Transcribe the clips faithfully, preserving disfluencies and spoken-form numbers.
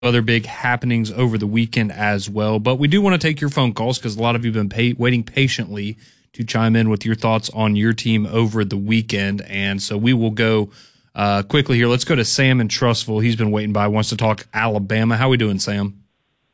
other big happenings over the weekend as well. But we do want to take your phone calls because a lot of you have been pay- waiting patiently to chime in with your thoughts on your team over the weekend. And so we will go uh, quickly here. Let's go to Sam in Trussville. He's been waiting by, wants to talk Alabama. How we doing, Sam?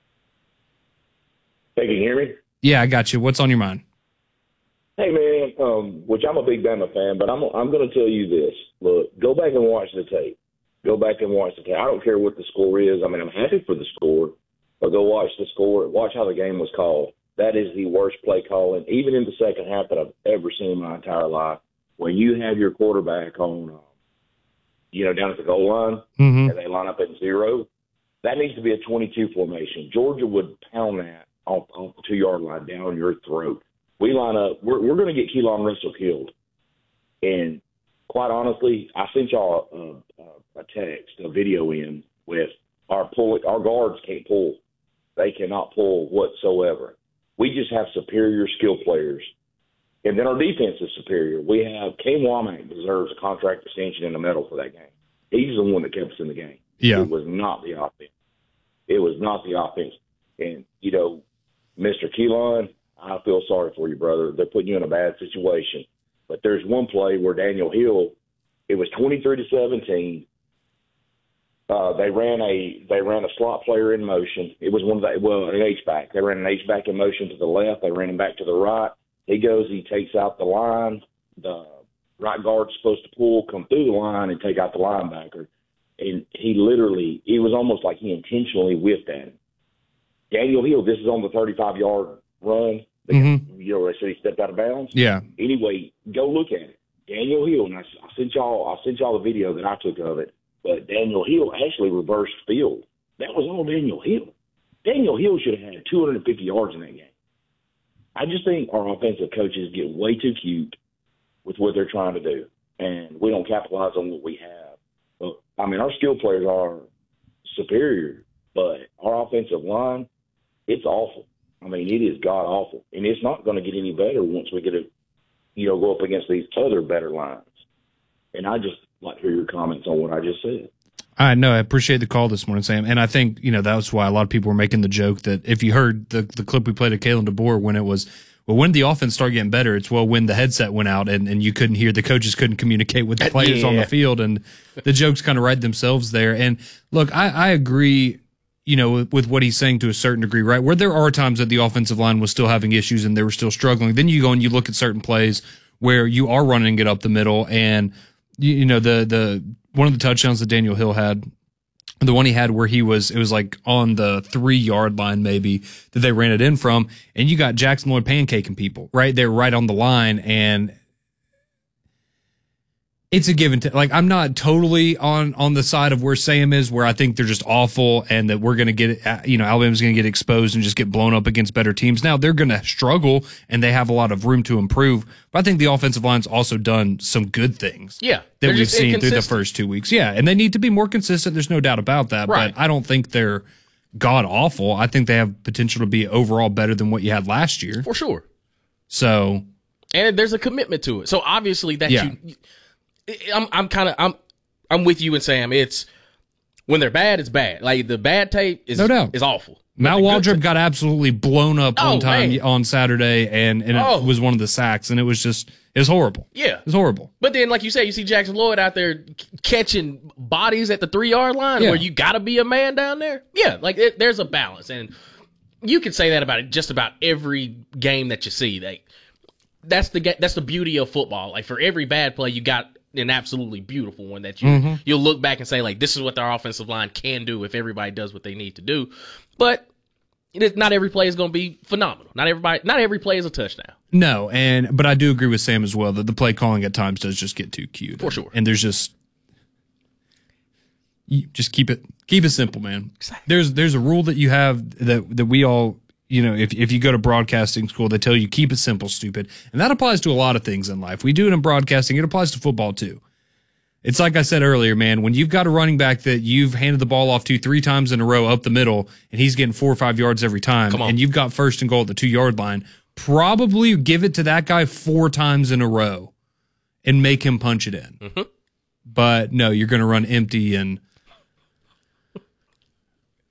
Hey, can you hear me? Yeah, I got you. What's on your mind? Hey, man, um, which I'm a big Bama fan, but I'm I'm going to tell you this. Look, go back and watch the tape. Go back and watch the tape. I don't care what the score is. I mean, I'm happy for the score, but go watch the score. Watch how the game was called. That is the worst play calling, even in the second half, that I've ever seen in my entire life. When you have your quarterback on, uh, you know, down at the goal line, mm-hmm. and they line up at zero, that needs to be a twenty-two formation. Georgia would pound that off, off the two-yard line down your throat. We line up. We're, we're going to get Keelan Russell killed. And quite honestly, I sent y'all a, a, a text, a video in with our pull. Our guards can't pull. They cannot pull whatsoever. We just have superior skill players. And then our defense is superior. We have Kane Womack deserves a contract extension and a medal for that game. He's the one that kept us in the game. Yeah. It was not the offense. It was not the offense. And, you know, Mister Keelan, I feel sorry for you, brother. They're putting you in a bad situation. But there's one play where Daniel Hill, it was twenty-three to seventeen. Uh, they ran a they ran a slot player in motion. It was one of the well an H back. They ran an H back in motion to the left. They ran him back to the right. He goes. He takes out the line. The right guard's supposed to pull, come through the line, and take out the linebacker. And he literally, it was almost like he intentionally whiffed at him. Daniel Hill. This is on the thirty-five yard run. Mm-hmm. You know, they said he stepped out of bounds. Yeah. Anyway, go look at it. Daniel Hill, and I, I sent y'all. I sent y'all the video that I took of it. But Daniel Hill actually reversed field. That was all Daniel Hill. Daniel Hill should have had two hundred fifty yards in that game. I just think our offensive coaches get way too cute with what they're trying to do, and we don't capitalize on what we have. But, I mean, our skill players are superior, but our offensive line, it's awful. I mean, it is god-awful, and it's not going to get any better once we get to, you know, go up against these other better lines. And I just like to hear your comments on what I just said. I know. I appreciate the call this morning, Sam. And I think, you know, that was why a lot of people were making the joke that if you heard the the clip we played of Kalen DeBoer when it was, well, when did the offense start getting better? It's, well, when the headset went out and, and you couldn't hear, the coaches couldn't communicate with the players yeah. on the field. And the jokes kind of write themselves there. And look, I, I agree, you know, with, with what he's saying to a certain degree, right? Where there are times that the offensive line was still having issues and they were still struggling. Then you go and you look at certain plays where you are running it up the middle and, you, you know, the, the, one of the touchdowns that Daniel Hill had, the one he had where he was, it was like on the three yard line maybe that they ran it in from, and you got Jackson Lloyd pancaking people right there, right on the line, and it's a give and take. Like, I'm not totally on, on the side of where Sam is, where I think they're just awful and that we're going to get, you know, Alabama's going to get exposed and just get blown up against better teams. Now, they're going to struggle and they have a lot of room to improve, but I think the offensive line's also done some good things. Yeah. That we've seen through the first two weeks. Yeah. And they need to be more consistent. There's no doubt about that, right. But I don't think they're god awful. I think they have potential to be overall better than what you had last year. For sure. So. And there's a commitment to it. So obviously that yeah. you, I'm I'm kind of I'm I'm with you and Sam. It's when they're bad, it's bad. Like the bad tape is no doubt. is awful. Mal Waldrop got absolutely blown up oh, one time man. on Saturday, and, and oh. it was one of the sacks, and it was just it was horrible. Yeah, it was horrible. But then, like you say, you see Jackson Lloyd out there catching bodies at the three yard line, yeah. where you got to be a man down there. Yeah, like it, there's a balance, and you can say that about it just about every game that you see. Like that's the that's the beauty of football. Like for every bad play, you got an absolutely beautiful one that you mm-hmm. you'll look back and say, like, this is what their offensive line can do if everybody does what they need to do. But it is, not every play is going to be phenomenal. Not everybody, not every play is a touchdown. No, and but I do agree with Sam as well that the play calling at times does just get too cute. For sure. And there's just you just keep it keep it simple, man. Exactly. There's there's a rule that you have that that we all, you know, if if you go to broadcasting school, they tell you keep it simple, stupid. And that applies to a lot of things in life. We do it in broadcasting. It applies to football too. It's like I said earlier, man, when you've got a running back that you've handed the ball off to three times in a row up the middle and he's getting four or five yards every time and you've got first and goal at the two yard line, probably give it to that guy four times in a row and make him punch it in. Mm-hmm. But no, you're going to run empty and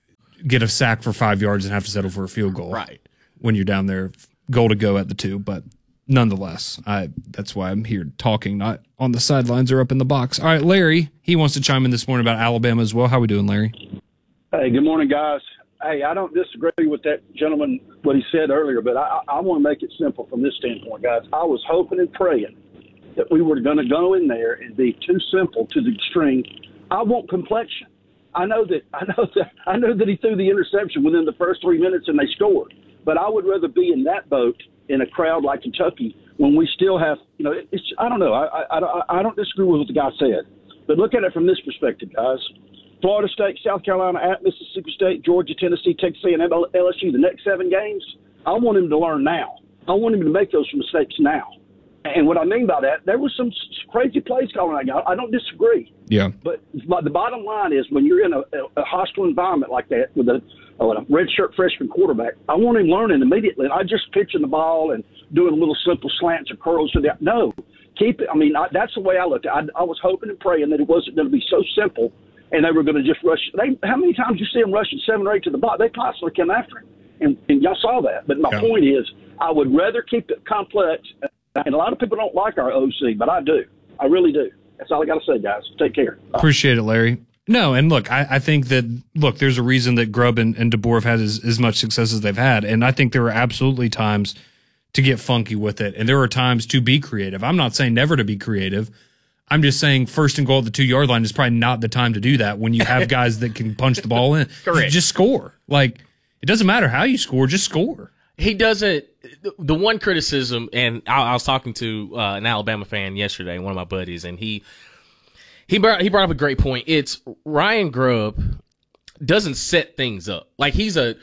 get a sack for five yards and have to settle for a field goal. Right. When you're down there, goal to go at the two. But nonetheless, I that's why I'm here talking, not on the sidelines or up in the box. All right, Larry, he wants to chime in this morning about Alabama as well. How we doing, Larry? Hey, good morning, guys. Hey, I don't disagree with that gentleman, what he said earlier, but I, I want to make it simple from this standpoint, guys. I was hoping and praying that we were going to go in there and be too simple to the extreme. I want complexion. I know that I know that I know that he threw the interception within the first three minutes and they scored. But I would rather be in that boat in a crowd like Kentucky when we still have, you know, it's I don't know. I I, I, I don't disagree with what the guy said, but look at it from this perspective, guys. Florida State, South Carolina, at Mississippi State, Georgia, Tennessee, Texas A and M, L S U, the next seven games, I want him to learn now. I want him to make those mistakes now. And what I mean by that, there was some crazy plays calling I got. I don't disagree. Yeah. But, but the bottom line is when you're in a, a hostile environment like that with a, a redshirt freshman quarterback, I want him learning immediately. I just pitching the ball and doing little simple slants or curls to that. No, keep it. I mean, I, that's the way I looked at it. I, I was hoping and praying that it wasn't going to be so simple and they were going to just rush. They, how many times you see them rushing seven or eight to the box? They constantly come after him. And, and y'all saw that. But my yeah. point is, I would rather keep it complex. And a lot of people don't like our O C, but I do. I really do. That's all I got to say, guys. Take care. Bye. Appreciate it, Larry. No, and look, I, I think that, look, there's a reason that Grubb and, and DeBoer have had as, as much success as they've had. And I think there are absolutely times to get funky with it. And there are times to be creative. I'm not saying never to be creative. I'm just saying first and goal at the two-yard line is probably not the time to do that when you have guys that can punch the ball in. Correct. Just score. Like, it doesn't matter how you score, just score. He doesn't – the one criticism, and I, I was talking to uh, an Alabama fan yesterday, one of my buddies, and he he brought, he brought up a great point. It's Ryan Grubb doesn't set things up. Like, he's a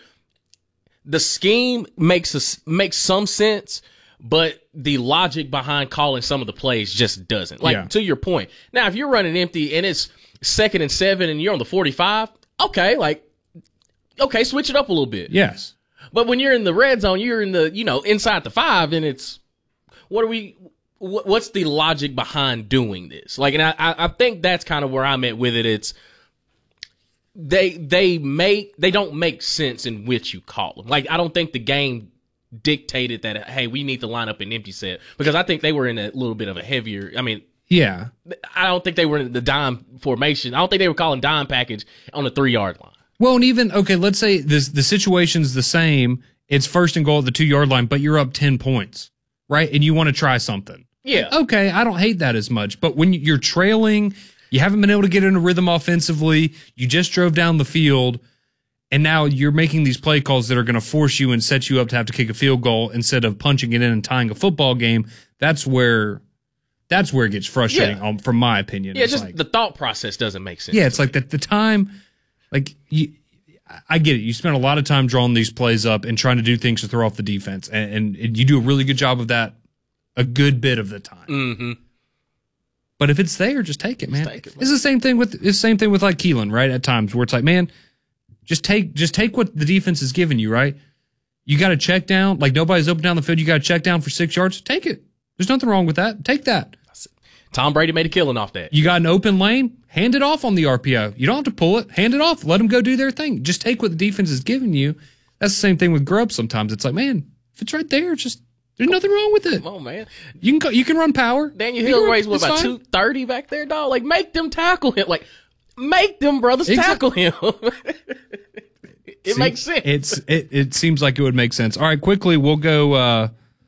– the scheme makes a, makes some sense, but the logic behind calling some of the plays just doesn't. Like, yeah. to your point. Now, if you're running empty and it's second and seven and you're on the forty-five, okay, like, okay, switch it up a little bit. Yes. But when you're in the red zone, you're in the, you know, inside the five, and it's, what are we, what, what's the logic behind doing this? Like, and I, I think that's kind of where I'm at with it. It's, they, they make, they don't make sense in which you call them. Like, I don't think the game dictated that, hey, we need to line up an empty set, because I think they were in a little bit of a heavier, I mean, yeah, I don't think they were in the dime formation. I don't think they were calling dime package on the three yard line. Well, and even, okay, let's say this, the situation's the same. It's first and goal at the two-yard line, but you're up ten points, right? And you want to try something. Yeah. Okay, I don't hate that as much. But when you're trailing, you haven't been able to get in a rhythm offensively, you just drove down the field, and now you're making these play calls that are going to force you and set you up to have to kick a field goal instead of punching it in and tying a football game. That's where that's where it gets frustrating, Yeah. um, from my opinion. Yeah, It's just like, the thought process doesn't make sense. yeah, it's like the, the time – like, you, I get it. You spend a lot of time drawing these plays up and trying to do things to throw off the defense, and, and you do a really good job of that a good bit of the time. Mm-hmm. But if it's there, just take it, man. take it, man. It's the same thing with it's the same thing with like Keelan, right? At times where it's like, man, just take just take what the defense is giving you, right? You got to check down, like nobody's open down the field. You got to check down for six yards. Take it. There's nothing wrong with that. Take that. Tom Brady made a killing off that. You got an open lane, hand it off on the R P O. You don't have to pull it. Hand it off. Let them go do their thing. Just take what the defense is giving you. That's the same thing with Grubb sometimes. It's like, man, if it's right there, just there's nothing wrong with it. Come on, man. You can go, you can run power. Daniel You Hill can run- weighs, what, it's about fine. two thirty back there, dog? Like, make them tackle him. Like, make them brothers Exactly. tackle him. It See, makes sense. It's it, it seems like it would make sense. All right, quickly, we'll go uh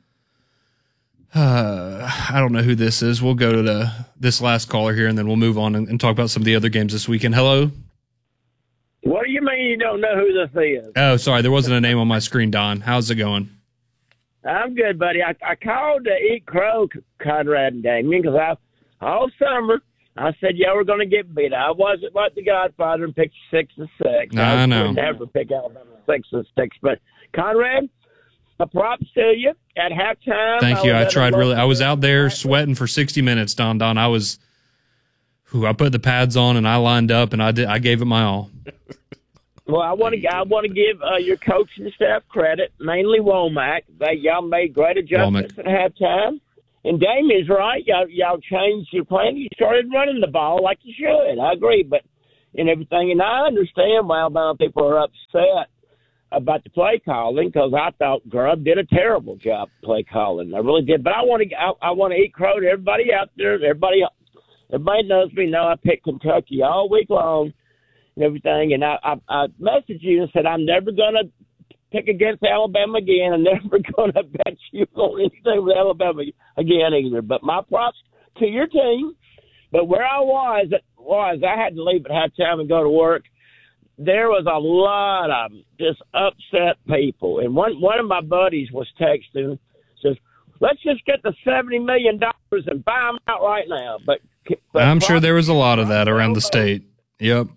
Uh, I don't know who this is. We'll go to the this last caller here, and then we'll move on and, and talk about some of the other games this weekend. Hello? What do you mean you don't know who this is? Oh, sorry. There wasn't a name on my screen, Don. How's it going? I'm good, buddy. I, I called to eat crow, Conrad and Damien, because I all summer I said y'all were going to get beat. I wasn't like the Godfather and picked six and six. Nah, I know. would never pick Alabama six and six. But Conrad, a props to you at halftime. Thank you. was I at a tried really. I was out there local- sweating for sixty minutes, Don. Don, I was. Who I put the pads on and I lined up and I did. I gave it my all. Well, I want to I want to give uh, your coaching staff credit, mainly Womack. They y'all made great adjustments Womack. at halftime. And Damien's right. Y'all y'all changed your plan. You started running the ball like you should. I agree, but and everything. And I understand why Alabama people are upset about the play calling, because I thought Grubb did a terrible job play calling. I really did. But I want to I, I want to eat crow to everybody out there. Everybody everybody knows me now. I picked Kentucky all week long and everything. And I, I, I messaged you and said I'm never going to pick against Alabama again. I'm never going to bet you on anything with Alabama again either. But my props to your team. But where I was, was I had to leave at halftime and go to work. There was a lot of just upset people. And one, one of my buddies was texting, says, let's just get the seventy million dollars and buy them out right now. But, but I'm sure there was a lot of that around the state. Yep.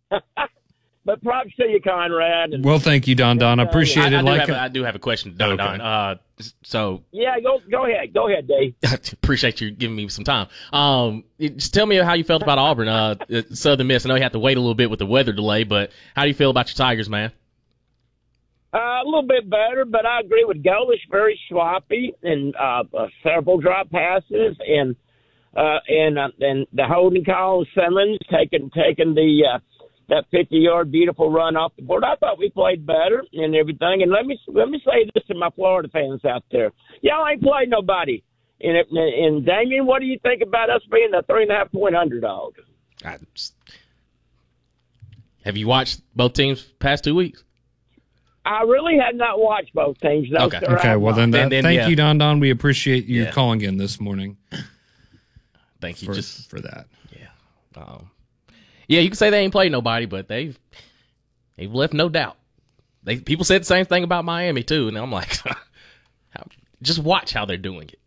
But props to you, Conrad. And, well, thank you, Don Don. I appreciate I, I it. Do like have, a, a, I do have a question, Don okay. Don. Uh, so yeah, go go ahead, go ahead, Dave. Appreciate you giving me some time. Um, just tell me how you felt about Auburn, uh, Southern Miss. I know you have to wait a little bit with the weather delay, but how do you feel about your Tigers, man? Uh, a little bit better, but I agree with Golish. Very sloppy and uh, uh, several drop passes, and uh, and uh, and the holding call, Simmons taking taking the. Uh, that fifty-yard beautiful run off the board. I thought we played better and everything. And let me let me say this to my Florida fans out there: y'all ain't played nobody. And it, and Damien, what do you think about us being a three and a half point underdog? I just, have you watched both teams past two weeks? I really had not watched both teams. No, okay. Sir, okay. Well, then, that, then, then thank yeah. you, Don Don. We appreciate you yeah. calling in this morning. Thank you for, just for that. Yeah. Um, Yeah, you can say they ain't played nobody, but they've they've left no doubt. They people said the same thing about Miami too, and I'm like, how, just watch how they're doing it.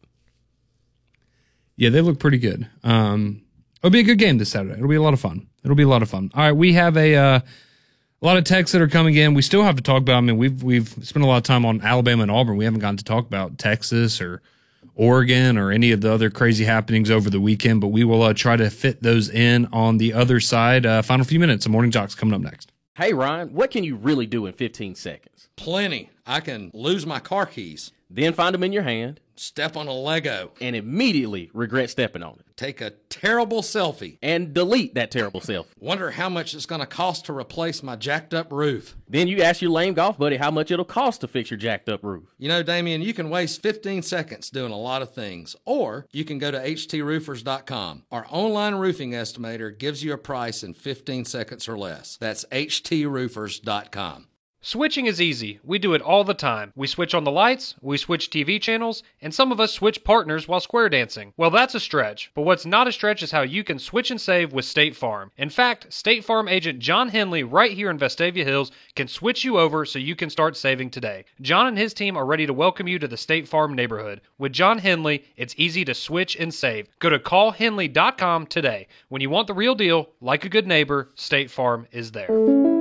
Yeah, they look pretty good. Um, it'll be a good game this Saturday. It'll be a lot of fun. It'll be a lot of fun. All right, we have a uh, a lot of texts that are coming in. We still have to talk about. I mean, we've we've spent a lot of time on Alabama and Auburn. We haven't gotten to talk about Texas or Oregon or any of the other crazy happenings over the weekend, but we will uh, try to fit those in on the other side. Uh, final few minutes of Morning Jocks coming up next. Hey, Ryan, what can you really do in fifteen seconds? Plenty. I can lose my car keys. Then find them in your hand. Step on a Lego. And immediately regret stepping on it. Take a terrible selfie. And delete that terrible selfie. Wonder how much it's going to cost to replace my jacked up roof. Then you ask your lame golf buddy how much it'll cost to fix your jacked up roof. You know, Damien, you can waste fifteen seconds doing a lot of things. Or you can go to H T roofers dot com. Our online roofing estimator gives you a price in fifteen seconds or less. That's H T roofers dot com. Switching is easy. We do it all the time. We switch on the lights, we switch T V channels, and some of us switch partners while square dancing. Well, that's a stretch. But what's not a stretch is how you can switch and save with State Farm. In fact, State Farm agent John Henley right here in Vestavia Hills can switch you over so you can start saving today. John and his team are ready to welcome you to the State Farm neighborhood. With John Henley, it's easy to switch and save. Go to call henley dot com today. When you want the real deal, like a good neighbor, State Farm is there.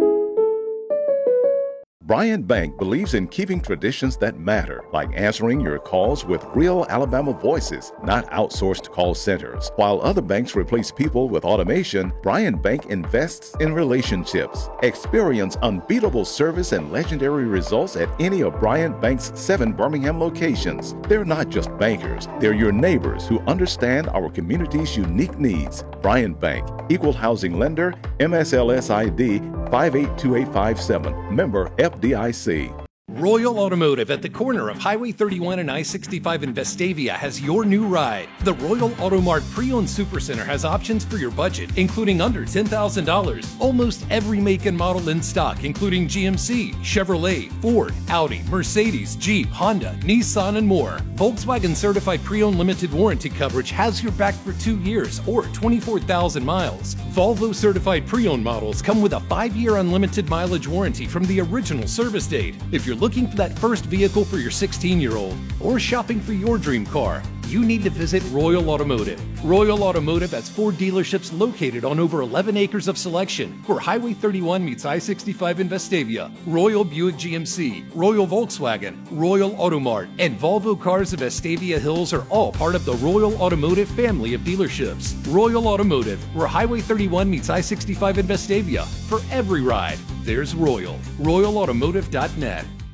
Bryant Bank believes in keeping traditions that matter, like answering your calls with real Alabama voices, not outsourced call centers. While other banks replace people with automation, Bryant Bank invests in relationships. Experience unbeatable service and legendary results at any of Bryant Bank's seven Birmingham locations. They're not just bankers, they're your neighbors who understand our community's unique needs. Bryant Bank, Equal Housing Lender, M S L S I D five eight two eight five seven, member F D I C. Royal Automotive at the corner of Highway thirty-one and I sixty-five in Vestavia has your new ride. The Royal Auto Mart Pre-Owned Supercenter has options for your budget, including under ten thousand dollars. Almost every make and model in stock, including G M C, Chevrolet, Ford, Audi, Mercedes, Jeep, Honda, Nissan, and more. Volkswagen Certified Pre-Owned Limited Warranty coverage has your back for two years or twenty-four thousand miles. Volvo Certified Pre-Owned models come with a five-year unlimited mileage warranty from the original service date. If you're looking for that first vehicle for your sixteen-year-old or shopping for your dream car, you need to visit Royal Automotive. Royal Automotive has four dealerships located on over eleven acres of selection where Highway thirty-one meets I sixty-five in Vestavia. Royal Buick G M C, Royal Volkswagen, Royal Automart, and Volvo Cars of Vestavia Hills are all part of the Royal Automotive family of dealerships. Royal Automotive, where Highway thirty-one meets I sixty-five in Vestavia. For every ride, there's Royal. Royal Automotive dot net.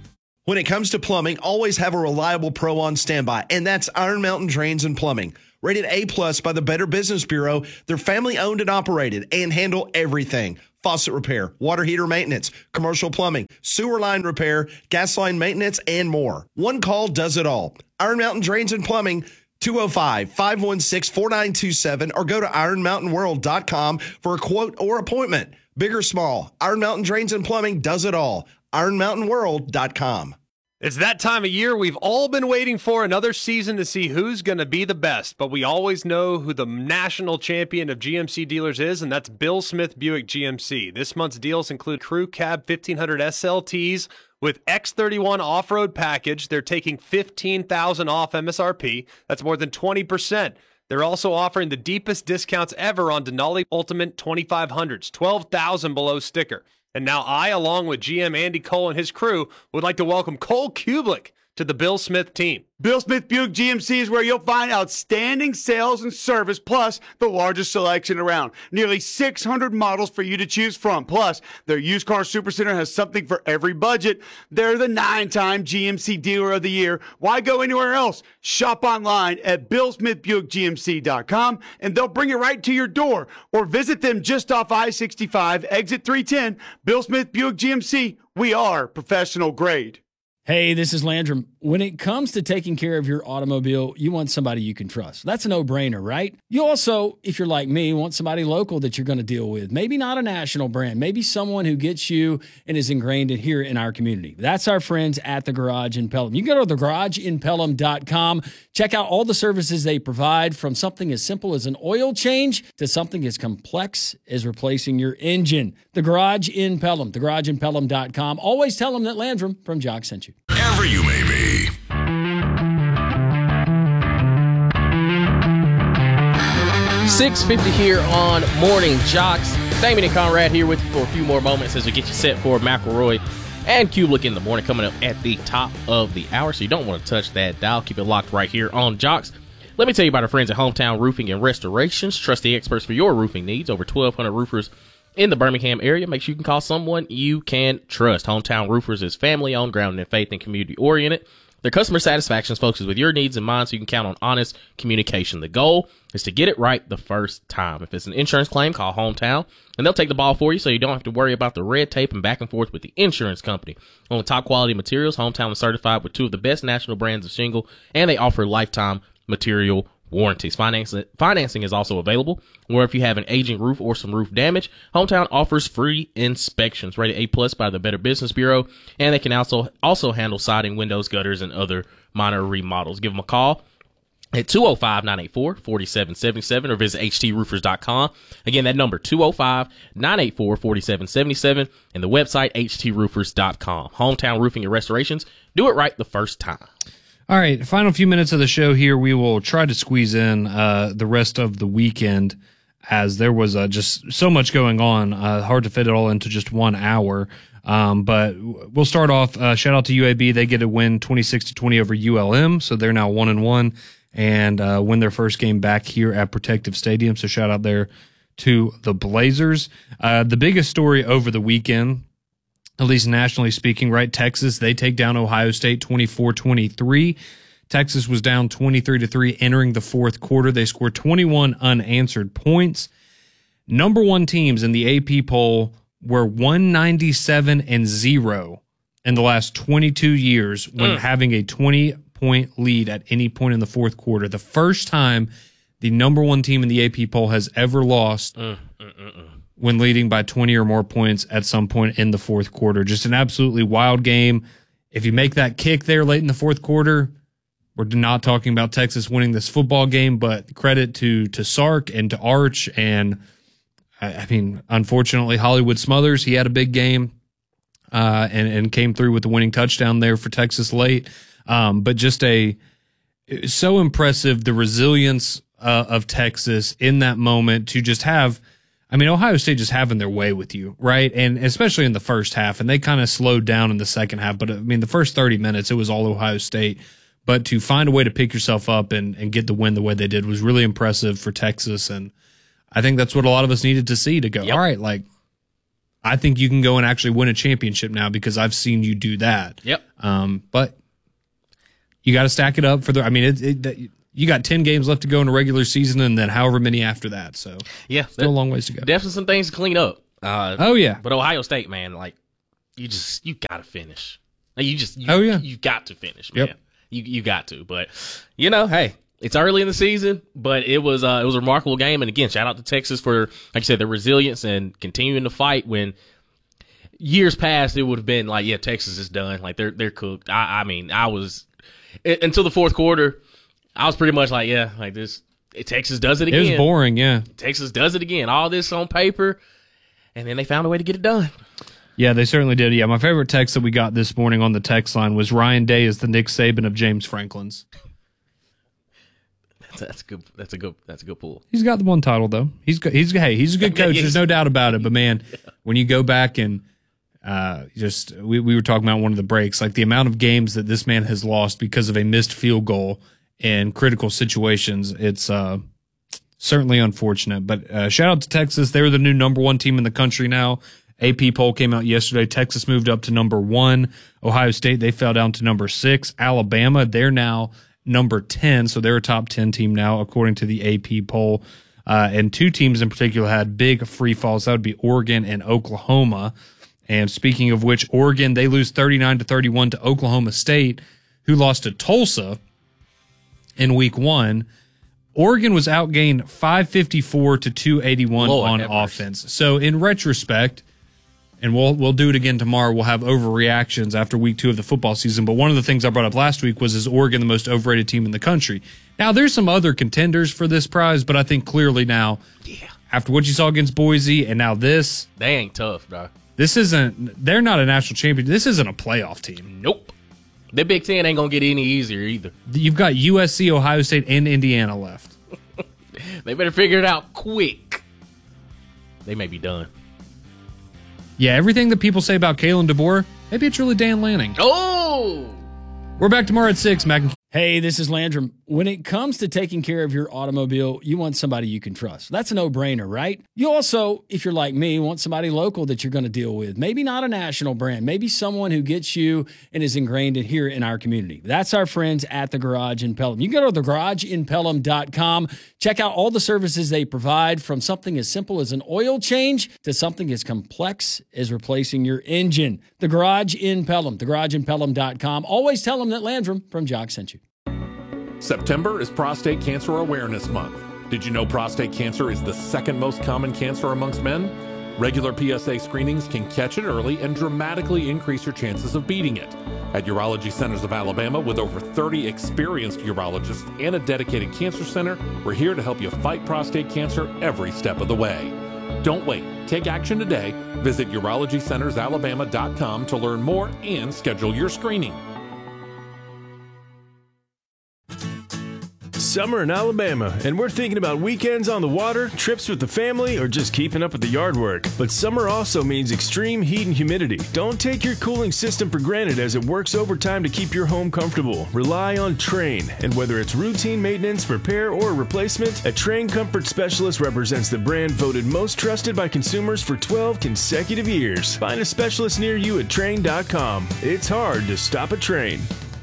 When it comes to plumbing, always have a reliable pro on standby, and that's Iron Mountain Drains and Plumbing. Rated A plus by the Better Business Bureau, they're family owned and operated and handle everything. Faucet repair, water heater maintenance, commercial plumbing, sewer line repair, gas line maintenance, and more. One call does it all. Iron Mountain Drains and Plumbing, two oh five, five one six, four nine two seven, or go to iron mountain world dot com for a quote or appointment. Big or small, Iron Mountain Drains and Plumbing does it all. iron mountain world dot com. It's that time of year we've all been waiting for, another season to see who's going to be the best. But we always know who the national champion of G M C dealers is, and that's Bill Smith Buick G M C. This month's deals include Crew Cab fifteen hundred S L Ts with X thirty-one off-road package. They're taking fifteen thousand dollars off M S R P. That's more than twenty percent. They're also offering the deepest discounts ever on Denali Ultimate twenty-five hundreds, twelve thousand dollars below sticker. And now I, along with G M Andy Cole and his crew, would like to welcome Cole Kublik to the Bill Smith team. Bill Smith Buick G M C is where you'll find outstanding sales and service, plus the largest selection around. Nearly six hundred models for you to choose from. Plus, their used car supercenter has something for every budget. They're the nine-time G M C Dealer of the Year. Why go anywhere else? Shop online at bill smith buick g m c dot com, and they'll bring it right to your door. Or visit them just off I sixty-five, exit three ten. Bill Smith Buick G M C, we are professional grade. Hey, this is Landrum. When it comes to taking care of your automobile, you want somebody you can trust. That's a no-brainer, right? You also, if you're like me, want somebody local that you're going to deal with. Maybe not a national brand. Maybe someone who gets you and is ingrained in here in our community. That's our friends at The Garage in Pelham. You can go to the garage in pelham dot com. Check out all the services they provide, from something as simple as an oil change to something as complex as replacing your engine. The Garage in Pelham. the garage in pelham dot com. Always tell them that Landrum from Jock sent you. Wherever you may be. six fifty here on Morning Jocks. Damien and Conrad here with you for a few more moments as we get you set for McElroy and Kublik in the morning, coming up at the top of the hour. So you don't want to touch that dial. Keep it locked right here on Jocks. Let me tell you about our friends at Hometown Roofing and Restorations. Trust the experts for your roofing needs. Over twelve hundred roofers in the Birmingham area. Make sure you can call someone you can trust. Hometown Roofers is family-owned, grounded in faith, and community-oriented. Their customer satisfaction focuses with your needs in mind, so you can count on honest communication. The goal is to get it right the first time. If it's an insurance claim, call Hometown, and they'll take the ball for you, so you don't have to worry about the red tape and back and forth with the insurance company. On the top-quality materials, Hometown is certified with two of the best national brands of shingle, and they offer lifetime material warranties. Financing, financing is also available, or if you have an aging roof or some roof damage, Hometown offers free inspections. Rated A plus by the Better Business Bureau, and they can also also handle siding, windows, gutters, and other minor remodels. Give them a call at two oh five, nine eight four, four seven seven seven or visit h t roofers dot com. Again, that number, two oh five, nine eight four, four seven seven seven, and the website, h t roofers dot com. Hometown Roofing and Restorations. Do it right the first time. All right, final few minutes of the show here. We will try to squeeze in uh, the rest of the weekend, as there was uh, just so much going on. Uh, hard to fit it all into just one hour. Um, but we'll start off. Uh, shout out to U A B. They get a win twenty-six to twenty over U L M, so they're now one and one and uh, win their first game back here at Protective Stadium. So shout out there to the Blazers. Uh, the biggest story over the weekend, at least nationally speaking, right? Texas, they take down Ohio State twenty-four twenty-three. Texas was down twenty-three to three entering the fourth quarter. They scored twenty-one unanswered points. Number one teams in the A P poll were one ninety-seven and zero in the last twenty-two years when mm. having a twenty-point lead at any point in the fourth quarter. The first time the number one team in the A P poll has ever lost mm, mm, mm, mm. when leading by twenty or more points at some point in the fourth quarter. Just an absolutely wild game. If you make that kick there late in the fourth quarter, we're not talking about Texas winning this football game, but credit to to Sark and to Arch. And, I mean, unfortunately, Hollywood Smothers, he had a big game uh, and, and came through with the winning touchdown there for Texas late. Um, but just a so impressive, the resilience uh, of Texas in that moment to just have – I mean, Ohio State just having their way with you, right? And especially in the first half, and they kind of slowed down in the second half. But, I mean, the first thirty minutes, it was all Ohio State. But to find a way to pick yourself up and, and get the win the way they did was really impressive for Texas. And I think that's what a lot of us needed to see to go, yep. all right, like, I think you can go and actually win a championship now because I've seen you do that. Yep. Um, but you got to stack it up for the. I mean, it, it, you got ten games left to go in a regular season, and then however many after that. So yeah, still a long ways to go. Definitely some things to clean up. Uh, oh yeah, but Ohio State, man, like you just you got to finish. Like, you just you, oh yeah, you got to finish, man. Yep. You you got to. But you know, hey. It's early in the season, but it was uh, it was a remarkable game. And again, shout out to Texas for, like you said, their resilience and continuing to fight when years past it would have been like, yeah, Texas is done. Like they're they're cooked. I, I mean, I was it, until the fourth quarter, I was pretty much like, yeah, like this. Texas does it again. It was boring, yeah. Texas does it again. All this on paper, and then they found a way to get it done. Yeah, they certainly did. Yeah, my favorite text that we got this morning on the text line was Ryan Day is the Nick Saban of James Franklin's. That's good. That's a good. That's a good pull. He's got the one title though. He's he's hey he's a good coach. There's no doubt about it. But man, when you go back and uh, just we we were talking about one of the breaks, like the amount of games that this man has lost because of a missed field goal in critical situations, it's uh, certainly unfortunate. But uh, shout out to Texas. They're the new number one team in the country now. A P poll came out yesterday. Texas moved up to number one. Ohio State, they fell down to number six. Alabama, they're now number ten, so they're a top ten team now, according to the A P poll. Uh, and two teams in particular had big free falls. That would be Oregon and Oklahoma. And speaking of which, Oregon, they lose thirty-nine to thirty-one to Oklahoma State, who lost to Tulsa in week one. Oregon was outgained five fifty-four to two eighty-one Lord on offense. So in retrospect, and we'll we'll do it again tomorrow. We'll have overreactions after week two of the football season. But one of the things I brought up last week was, is Oregon the most overrated team in the country? Now, there's some other contenders for this prize, but I think clearly now, yeah. after what you saw against Boise and now this. They ain't tough, bro. This isn't, they're not a national champion. This isn't a playoff team. Nope. The Big Ten ain't going to get any easier either. You've got U S C, Ohio State, and Indiana left. They better figure it out quick. They may be done. Yeah, everything that people say about Kalen DeBoer, maybe it's really Dan Lanning. Oh! We're back tomorrow at six, Mac. Hey, this is Landrum. When it comes to taking care of your automobile, you want somebody you can trust. That's a no-brainer, right? You also, if you're like me, want somebody local that you're going to deal with. Maybe not a national brand. Maybe someone who gets you and is ingrained in here in our community. That's our friends at The Garage in Pelham. You can go to the garage in pelham dot com. Check out all the services they provide, from something as simple as an oil change to something as complex as replacing your engine. The Garage in Pelham. the garage in pelham dot com. Always tell them that Landrum from Jock sent you. September is Prostate Cancer Awareness Month. Did you know prostate cancer is the second most common cancer amongst men? Regular P S A screenings can catch it early and dramatically increase your chances of beating it. At Urology Centers of Alabama, with over thirty experienced urologists and a dedicated cancer center, we're here to help you fight prostate cancer every step of the way. Don't wait. Take action today. Visit urology centers alabama dot com to learn more and schedule your screening. Summer in Alabama, and we're thinking about weekends on the water, trips with the family, or just keeping up with the yard work. But summer also means extreme heat and humidity. Don't take your cooling system for granted, as it works overtime to keep your home comfortable. Rely on Trane, and whether it's routine maintenance, repair, or replacement, a Trane Comfort Specialist represents the brand voted most trusted by consumers for twelve consecutive years. Find a specialist near you at Trane dot com. It's hard to stop a Trane.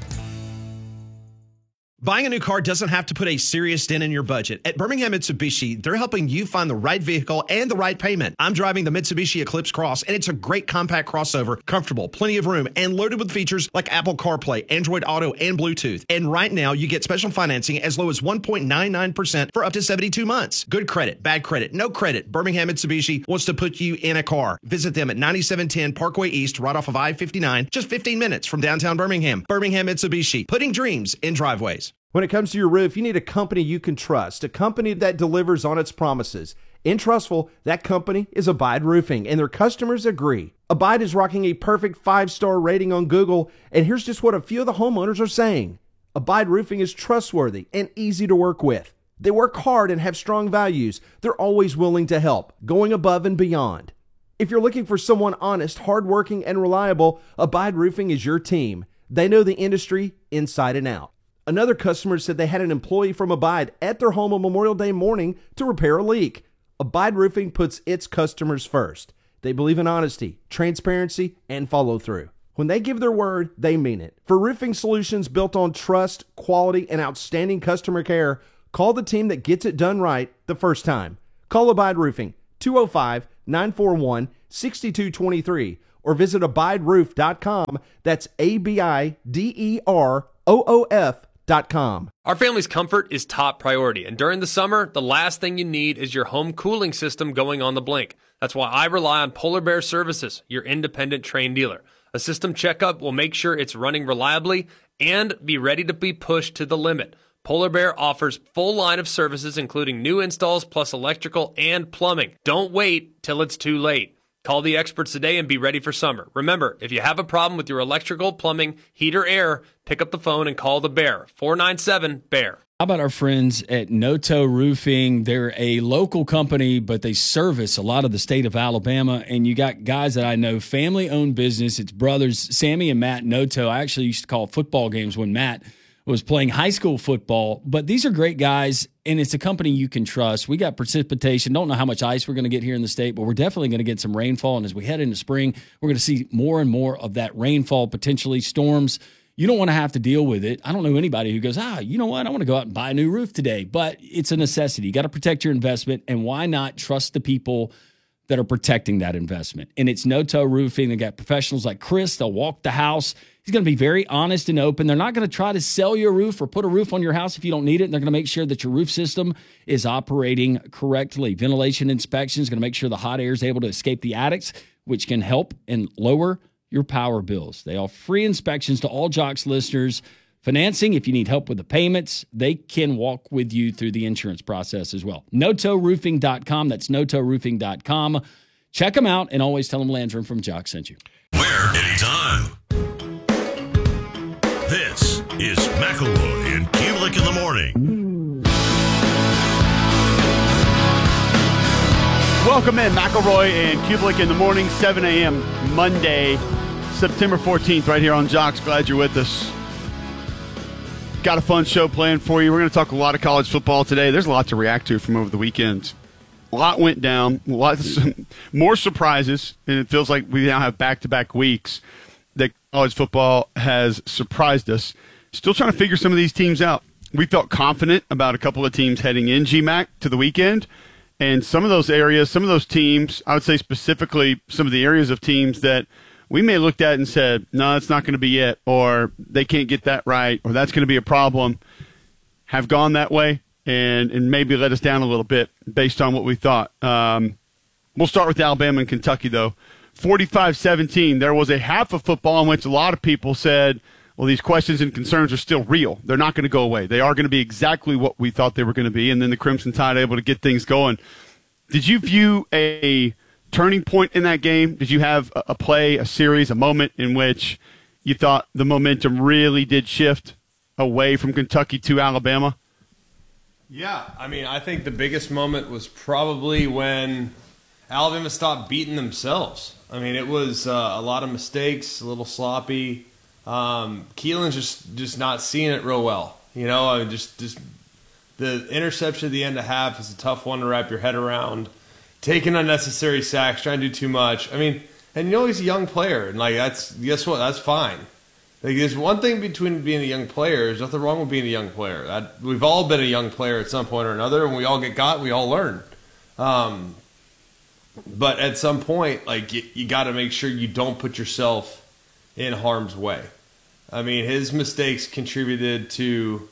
Buying a new car doesn't have to put a serious dent in your budget. At Birmingham Mitsubishi, they're helping you find the right vehicle and the right payment. I'm driving the Mitsubishi Eclipse Cross, and it's a great compact crossover, comfortable, plenty of room, and loaded with features like Apple CarPlay, Android Auto, and Bluetooth. And right now, you get special financing as low as one point nine nine percent for up to seventy-two months. Good credit, bad credit, no credit. Birmingham Mitsubishi wants to put you in a car. Visit them at ninety-seven ten Parkway East, right off of I fifty-nine, just fifteen minutes from downtown Birmingham. Birmingham Mitsubishi, putting dreams in driveways. When it comes to your roof, you need a company you can trust, a company that delivers on its promises. In Trustful, that company is Abide Roofing, and their customers agree. Abide is rocking a perfect five-star rating on Google, and here's just what a few of the homeowners are saying. Abide Roofing is trustworthy and easy to work with. They work hard and have strong values. They're always willing to help, going above and beyond. If you're looking for someone honest, hardworking, and reliable, Abide Roofing is your team. They know the industry inside and out. Another customer said they had an employee from Abide at their home on Memorial Day morning to repair a leak. Abide Roofing puts its customers first. They believe in honesty, transparency, and follow through. When they give their word, they mean it. For roofing solutions built on trust, quality, and outstanding customer care, call the team that gets it done right the first time. Call Abide Roofing, two oh five, nine four one, six two two three, or visit abide roof dot com. That's A B I D E R O O F dot com. Our family's comfort is top priority, and during the summer, the last thing you need is your home cooling system going on the blink. That's why I rely on Polar Bear Services, your independent Trane dealer. A system checkup will make sure it's running reliably and be ready to be pushed to the limit. Polar Bear offers full line of services, including new installs plus electrical and plumbing. Don't wait till it's too late. Call the experts today and be ready for summer. Remember, if you have a problem with your electrical, plumbing, heat, or air, pick up the phone and call the Bear, four nine seven, B E A R. How about our friends at Noto Roofing? They're a local company, but they service a lot of the state of Alabama. And you got guys that I know, family-owned business. It's brothers, Sammy and Matt Noto. I actually used to call football games when Matt was playing high school football. But these are great guys, and it's a company you can trust. We got precipitation. Don't know how much ice we're going to get here in the state, but we're definitely going to get some rainfall. And as we head into spring, we're going to see more and more of that rainfall, potentially storms. You don't want to have to deal with it. I don't know anybody who goes, ah, you know what? I want to go out and buy a new roof today. But it's a necessity. You got to protect your investment. And why not trust the people that are protecting that investment? And it's Noto Roofing. They got professionals like Chris. They'll walk the house. He's going to be very honest and open. They're not going to try to sell you a roof or put a roof on your house if you don't need it. And they're going to make sure that your roof system is operating correctly. Ventilation inspection is going to make sure the hot air is able to escape the attics, which can help and lower your power bills. They offer free inspections to all Jocks listeners. Financing, if you need help with the payments, they can walk with you through the insurance process as well. Noto Roofing dot com. That's Noto Roofing dot com. Check them out and always tell them Landrum from Jocks sent you. Where? Anytime. This is McElroy and Kulik in the morning. Welcome in, McElroy and Kulik in the morning, seven a.m. Monday, September fourteenth, right here on Jocks. Glad you're with us. Got a fun show planned for you. We're going to talk a lot of college football today. There's a lot to react to from over the weekend. A lot went down, lots more surprises, and it feels like we now have back-to-back weeks that college football has surprised us. Still trying to figure some of these teams out. We felt confident about a couple of teams heading in G MAC to the weekend. And some of those areas, some of those teams, I would say specifically some of the areas of teams that we may have looked at and said, no, it's not going to be it, or they can't get that right, or that's going to be a problem, have gone that way and, and maybe let us down a little bit based on what we thought. Um, we'll start with Alabama and Kentucky, though. forty-five seventeen, there was a half of football in which a lot of people said, well, these questions and concerns are still real. They're not going to go away. They are going to be exactly what we thought they were going to be, and then the Crimson Tide able to get things going. Did you view a turning point in that game? Did you have a play, a series, a moment in which you thought the momentum really did shift away from Kentucky to Alabama? Yeah, I mean, I think the biggest moment was probably when Alabama stopped beating themselves. I mean, it was uh, a lot of mistakes, a little sloppy. Um, Keelan's just, just not seeing it real well. You know, I mean, just, just the interception at the end of half is a tough one to wrap your head around. Taking unnecessary sacks, trying to do too much. I mean, and you know he's a young player, and like that's guess what? That's fine. Like there's one thing between being a young player. There's nothing wrong with being a young player. That, we've all been a young player at some point or another, and we all get got. We all learn. Um, but at some point, like you, you got to make sure you don't put yourself in harm's way. I mean, his mistakes contributed to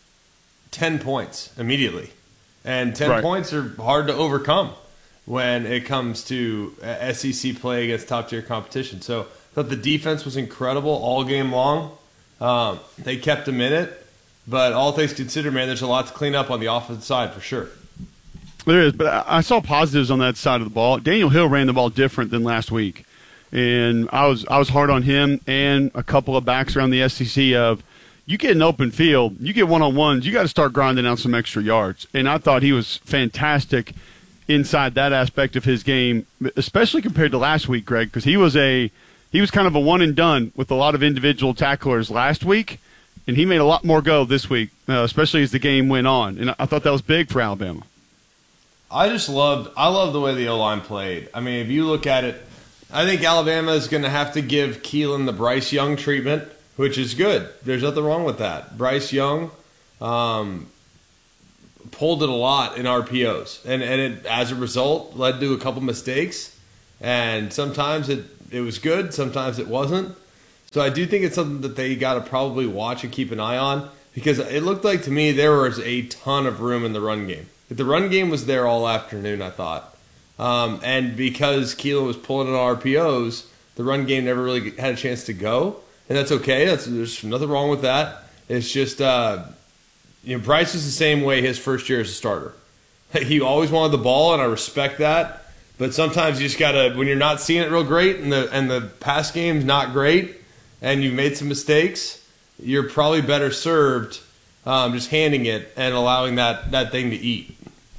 ten points immediately, and ten right. points are hard to overcome when it comes to S E C play against top-tier competition. So I thought the defense was incredible all game long. Um, they kept him in it. But all things considered, man, there's a lot to clean up on the offensive side for sure. There is, but I saw positives on that side of the ball. Daniel Hill ran the ball different than last week. And I was I was hard on him and a couple of backs around the S E C of, you get an open field, you get one-on-ones, you got to start grinding out some extra yards. And I thought he was fantastic inside that aspect of his game, especially compared to last week, Greg, because he was a he was kind of a one and done with a lot of individual tacklers last week, and he made a lot more go this week, uh, especially as the game went on. And I thought that was big for Alabama. I just loved I loved the way the O-line played. I mean, if you look at it, I think Alabama is going to have to give Keelan the Bryce Young treatment, which is good. There's nothing wrong with that. Bryce Young um, pulled it a lot in R P Os, and and it, as a result, led to a couple mistakes. And sometimes it, it was good, sometimes it wasn't. So I do think it's something that they got to probably watch and keep an eye on, because it looked like to me there was a ton of room in the run game. The run game was there all afternoon, I thought. Um, and because Keelan was pulling in R P Os, the run game never really had a chance to go. And that's okay. That's, there's nothing wrong with that. It's just, uh, you know, Bryce was the same way his first year as a starter. He always wanted the ball, and I respect that. But sometimes you just got to, when you're not seeing it real great and the, and the pass game's not great and you've made some mistakes, you're probably better served um, just handing it and allowing that, that thing to eat.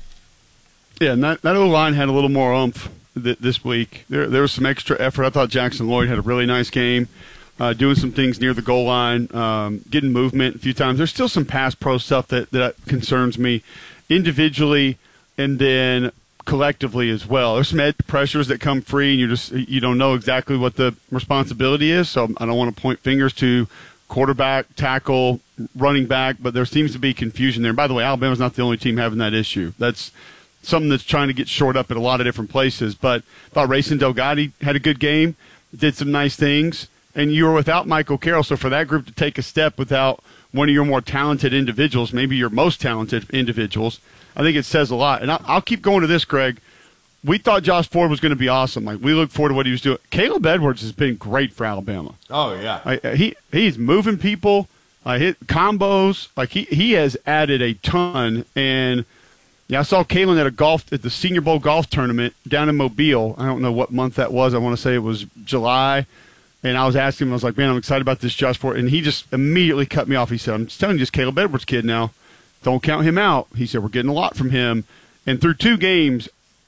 Yeah, and that, that O-line had a little more oomph th- this week. There, there was some extra effort. I thought Jackson Lloyd had a really nice game, uh, doing some things near the goal line, um, getting movement a few times. There's still some pass pro stuff that, that concerns me individually and then collectively as well. There's some edge pressures that come free, and you just you don't know exactly what the responsibility is, so I don't want to point fingers to quarterback, tackle, running back, but there seems to be confusion there. And by the way, Alabama's not the only team having that issue. That's something that's trying to get shored up at a lot of different places. But I thought Racing Delgado had a good game, did some nice things, and you were without Michael Carroll. So for that group to take a step without one of your more talented individuals, maybe your most talented individuals, I think it says a lot. And I'll keep going to this, Greg. We thought Josh Ford was going to be awesome. Like, we look forward to what he was doing. Caleb Edwards has been great for Alabama. Oh, yeah. I, he He's moving people, uh, hit combos. Like, he, he has added a ton. And yeah, I saw Kalen at a golf at the Senior Bowl golf tournament down in Mobile. I don't know what month that was. I want to say it was July. And I was asking him, I was like, man, I'm excited about this Josh Ford. And he just immediately cut me off. He said, I'm just telling you, this Caleb Edwards kid now. Don't count him out. He said, we're getting a lot from him. And through two games,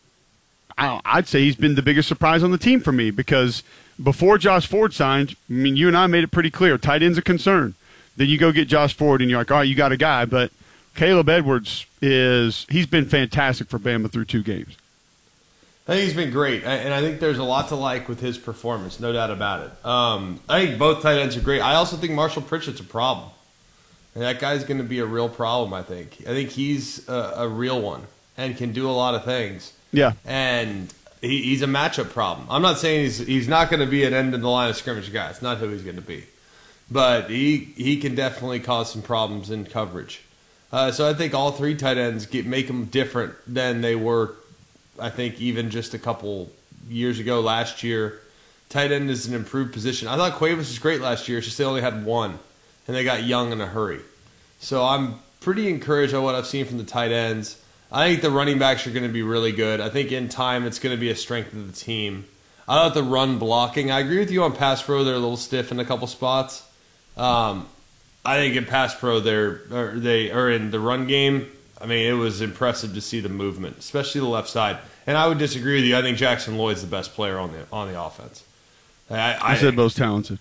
I'd say he's been the biggest surprise on the team for me, because before Josh Ford signed, I mean, you and I made it pretty clear, tight end's a concern. Then you go get Josh Ford, and you're like, all right, you got a guy. But Caleb Edwards is – he's been fantastic for Bama through two games. I think he's been great, and I think there's a lot to like with his performance, no doubt about it. Um, I think both tight ends are great. I also think Marshall Pritchett's a problem. And that guy's going to be a real problem, I think. I think he's a, a real one and can do a lot of things. Yeah. And he, he's a matchup problem. I'm not saying he's he's not going to be an end in the line of scrimmage guy. It's not who he's going to be. But he, he can definitely cause some problems in coverage. Uh, so I think all three tight ends get, make them different than they were, I think, even just a couple years ago, last year. Tight end is an improved position. I thought Cuevas was great last year. It's just they only had one. And they got young in a hurry. So I'm pretty encouraged by what I've seen from the tight ends. I think the running backs are going to be really good. I think in time it's going to be a strength of the team. I thought the run blocking, I agree with you on pass pro. They're a little stiff in a couple spots. Um, I think in pass pro they're or they are in the run game. I mean, it was impressive to see the movement, especially the left side. And I would disagree with you. I think Jackson Lloyd's the best player on the on the offense. I, I, I said most talented.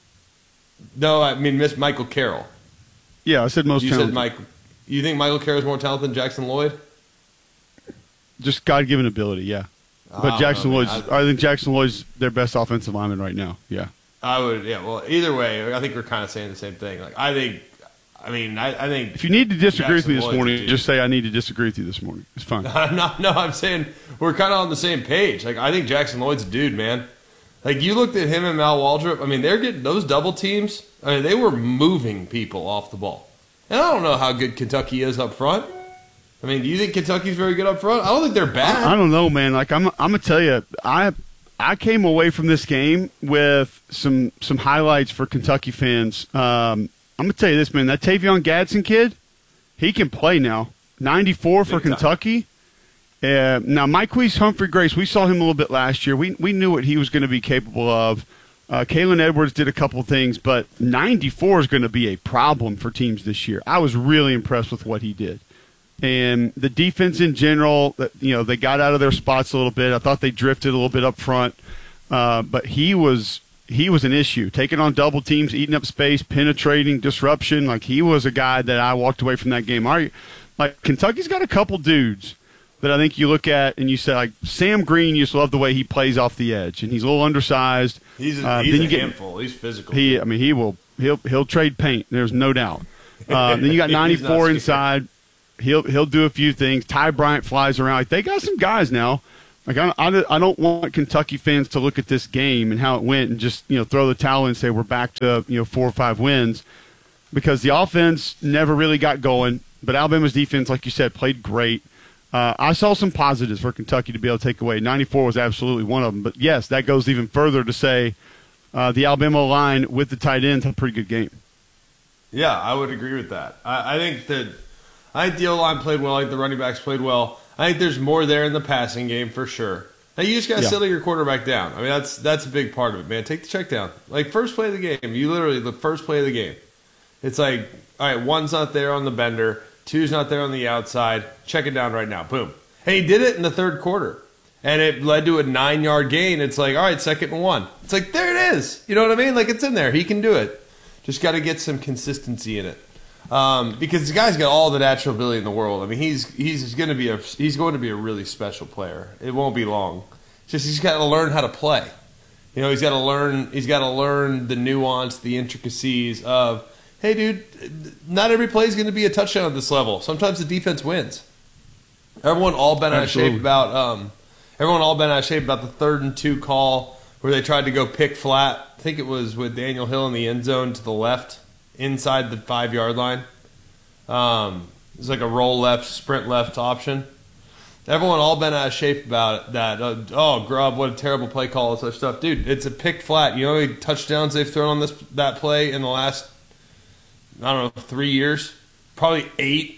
No, I mean Miss Michael Carroll. Yeah, I said most you talented. Said Mike, you think Michael Carroll is more talented than Jackson Lloyd? Just God-given ability, yeah. But Jackson know, Lloyd's, I, I think Jackson Lloyd's their best offensive lineman right now, yeah. I would, yeah, well, either way, I think we're kind of saying the same thing. Like, I think, I mean, I, I think... If you need to disagree Jackson with me this Lloyd's morning, just say I need to disagree with you this morning. It's fine. I'm not, no, I'm saying we're kind of on the same page. Like, I think Jackson Lloyd's a dude, man. Like, you looked at him and Mal Waldrop. I mean, they're getting those double teams. I mean, they were moving people off the ball. And I don't know how good Kentucky is up front. I mean, do you think Kentucky's very good up front? I don't think they're bad. I, I don't know, man. Like, I'm, I'm gonna tell you, I, I came away from this game with some, some highlights for Kentucky fans. Um, I'm gonna tell you this, man. That Tavion Gadsden kid, he can play now. ninety-four for Kentucky. Uh, now, Myquise Humphrey Grace, we saw him a little bit last year. We we knew what he was going to be capable of. Uh, Kalen Edwards did a couple things, but ninety-four is going to be a problem for teams this year. I was really impressed with what he did. And the defense in general, you know, they got out of their spots a little bit. I thought they drifted a little bit up front. Uh, but he was he was an issue, taking on double teams, eating up space, penetrating, disruption. Like, he was a guy that I walked away from that game. Are you, like, Kentucky's got a couple dudes that I think you look at and you say, like, Sam Green, you just love the way he plays off the edge, and he's a little undersized. He's a, uh, he's then a you get, handful. He's physical. He, I mean, he will he'll he'll trade paint. There's no doubt. Uh, then you got ninety-four inside. He'll he'll do a few things. Ty Bryant flies around. Like, they got some guys now. Like I, I, I don't want Kentucky fans to look at this game and how it went and just, you know, throw the towel in and say we're back to, you know, four or five wins, because the offense never really got going. But Alabama's defense, like you said, played great. Uh, I saw some positives for Kentucky to be able to take away. ninety-four was absolutely one of them. But, yes, that goes even further to say uh, the Alabama line with the tight ends had a pretty good game. Yeah, I would agree with that. I, I think that I think the O-line played well. I think the running backs played well. I think there's more there in the passing game for sure. Now, you just got to yeah. settle your quarterback down. I mean, that's that's a big part of it, man. Take the check down. Like, first play of the game, you literally, the first play of the game. It's like, all right, one's not there on the bender, two's not there on the outside, check it down right now. Boom. And he did it in the third quarter. And it led to a nine-yard gain. It's like, all right, second and one. It's like, there it is. You know what I mean? Like, it's in there. He can do it. Just got to get some consistency in it. Um, because the guy's got all the natural ability in the world. I mean, he's he's going to be a he's going to be a really special player. It won't be long. Just he's got to learn how to play. You know, he's got to learn he's got to learn the nuance, the intricacies of, hey, dude, not every play is going to be a touchdown at this level. Sometimes the defense wins. Everyone all bent out of shape about um, everyone all bent out of shape about the third and two call where they tried to go pick flat. I think it was with Daniel Hill in the end zone to the left, inside the five-yard line. Um, it was like a roll left, sprint left option. Everyone all been out of shape about it, that. Uh, oh, Grubb, what a terrible play call and such stuff. Dude, it's a pick flat. You know how many touchdowns they've thrown on this that play in the last, I don't know, three years? Probably eight.